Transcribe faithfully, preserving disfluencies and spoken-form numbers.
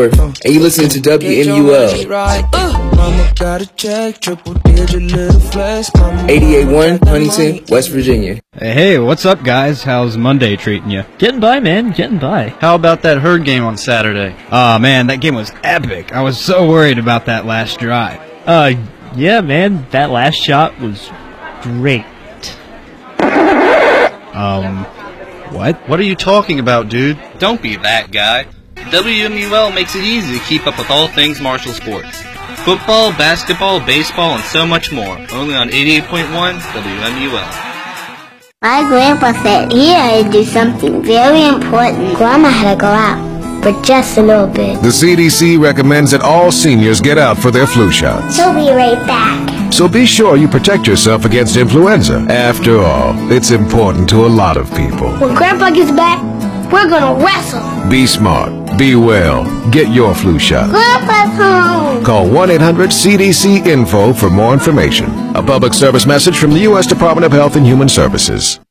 and you listening to W M U L eighty-eight point one Huntington, West Virginia. Hey, hey, what's up, guys? How's Monday treating you? Getting by, man. Getting by. How about that Herd game on Saturday? Oh, man, that game was epic. I was so worried about that last drive. Uh, yeah, man. That last shot was great. Um, what? What are you talking about, dude? Don't be that guy. W M U L makes it easy to keep up with all things martial sports. Football, basketball, baseball, and so much more. Only on eighty-eight point one W M U L. My grandpa said he had to do something very important. Grandma had to go out for just a little bit. The C D C recommends that all seniors get out for their flu shots. She'll be right back. So be sure you protect yourself against influenza. After all, it's important to a lot of people. When Grandpa gets back, we're gonna wrestle. Be smart. Be well. Get your flu shot. Grandpa's home. Call one eight hundred C D C info for more information. A public service message from the U S Department of Health and Human Services.